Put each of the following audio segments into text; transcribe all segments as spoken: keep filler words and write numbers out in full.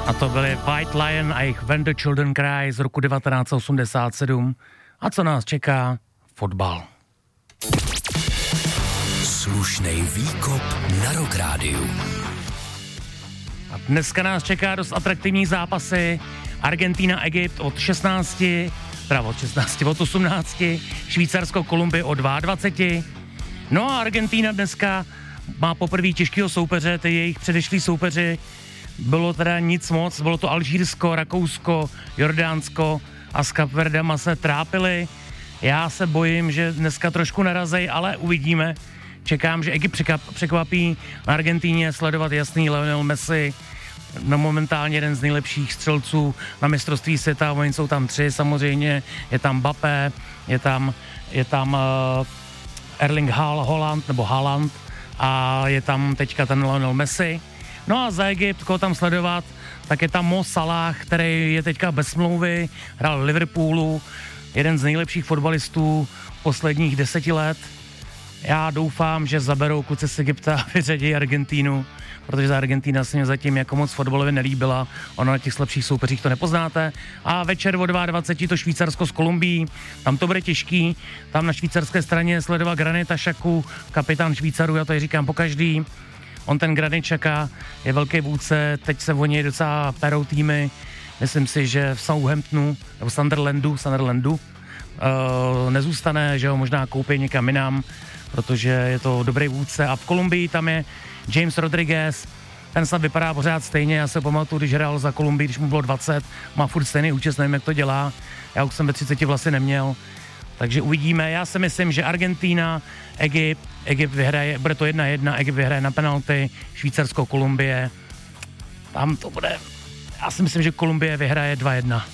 A to byly White Lion a jejich When the Children Cry z roku devatenáct set osmdesát sedm. A co nás čeká? Fotbal. Slušnej výkop na Rock Rádiu. A dneska nás čeká dost atraktivní zápasy. Argentina, Egypt od šestnácti, teda od šestnácti, od osmnácti, Švýcarsko, Kolumbie od dvaceti dvou. No a Argentina dneska má poprvé těžkého soupeře, ty jejich předešlí soupeři. Bylo teda nic moc, bylo to Alžírsko, Rakousko, Jordánsko a s Kapverdem se trápili. Já se bojím, že dneska trošku narazej, ale uvidíme. Čekám, že Egypt překvapí. Na Argentíně sledovat jasný Lionel Messi, no momentálně jeden z nejlepších střelců na mistrovství světa, oni jsou tam tři samozřejmě, je tam Mbappé, je tam, je tam uh, Erling Haaland, nebo Haaland a je tam teďka ten Lionel Messi. No a za Egypt, koho tam sledovat, tak je tam Mo Salah, který je teďka bez smlouvy, hrál v Liverpoolu, jeden z nejlepších fotbalistů posledních deseti let. Já doufám, že zaberou kluci z Egypta a vyřadí Argentínu, protože za Argentína se mě zatím jako moc fotbalově nelíbila. Ono na těch slabších soupeřích to nepoznáte. A večer o dvaceti dvou to Švýcarsko s Kolumbií. Tam to bude těžký. Tam na švýcarské straně sledoval Granita Xhaku, kapitán Švýcarů, já to říkám pokaždý. On ten Granit Xhaka je velký vůdce, teď se o něj docela perou týmy. Myslím si, že v Southamptonu, nebo Sunderlandu, Sunderlandu uh, nezůstane, že ho možná koupí někam jinam, protože je to dobrý vůdce. A v Kolumbii tam je James Rodriguez, ten snad vypadá pořád stejně, já se pamatuju, když hrál za Kolumbii, když mu bylo dvacet, má furt stejný účest, nevím, jak to dělá, já už jsem ve třiceti vlastně neměl, takže uvidíme. Já si myslím, že Argentína, Egypt, Egypt vyhraje, bude to jedna jedna, Egypt vyhraje na penalty, Švýcarsko, Kolumbie, tam to bude, já si myslím, že Kolumbie vyhraje dva jedna.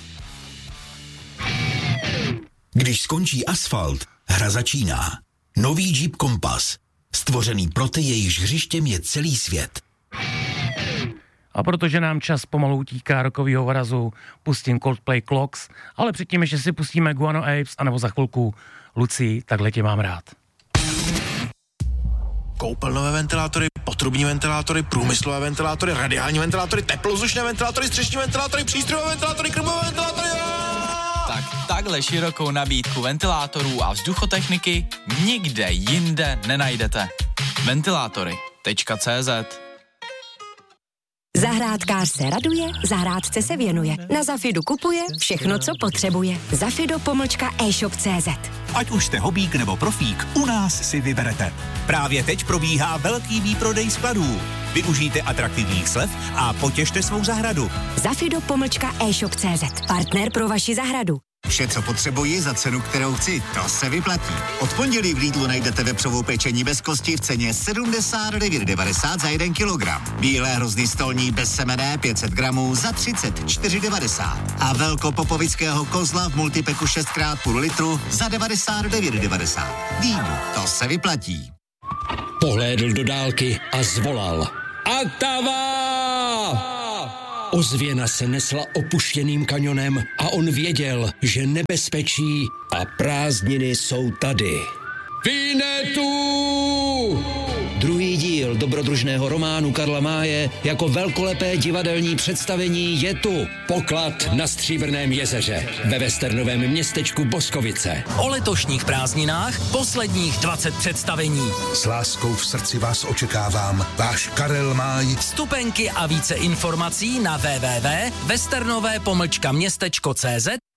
Když skončí asfalt, hra začíná. Nový Jeep Compass, stvořený pro ty, jejichž hřištěm je celý svět. A protože nám čas pomalu utíká rokovýho vrazu, pustím Coldplay Clocks, ale předtím ještě si pustíme Guano Apes, anebo za chvilku Lucí, takhle tě mám rád. Koupelnové ventilátory, potrubní ventilátory, průmyslové ventilátory, radiální ventilátory, teplozdušné ventilátory, střešní ventilátory, přístrojové ventilátory, krmové ventilátory. Tak takhle širokou nabídku ventilátorů a vzduchotechniky nikde jinde nenajdete. Ventilátory tečka cé zet. Zahrádkář se raduje, zahrádce se věnuje. Na Zafidu kupuje všechno, co potřebuje. Zafido pomlčka e-shop tečka cé zet. Ať už jste hobík nebo profík, u nás si vyberete. Právě teď probíhá velký výprodej skladů. Využijte atraktivních slev a potěšte svou zahradu. Zafido pomlčka e-shop tečka cé zet. Partner pro vaši zahradu. Vše, co potřebuji za cenu, kterou chci, to se vyplatí. Od pondělí v Lidlu najdete vepřovou pečení bez kosti v ceně sedmdesát devět devadesát za jeden kilogram. Bílé hrozny stolní bez semené pět set gramů za třicet čtyři devadesát. A velkopopovického kozla v multipeku šest krát půl litru za devadesát devět devadesát. Lidl, to se vyplatí. Pohlédl do dálky a zvolal. Atava! Ozvěna se nesla opuštěným kanionem a on věděl, že nebezpečí a prázdniny jsou tady. Vinetu! Druhý díl dobrodružného románu Karla Máje jako velkolepé divadelní představení je tu. Poklad na Stříbrném jezeře ve westernovém městečku Boskovice. O letošních prázdninách posledních dvacet představení. S láskou v srdci vás očekávám. Váš Karel Máj. Vstupenky a více informací na w w w tečka westernové pomlčka městečko tečka cé zet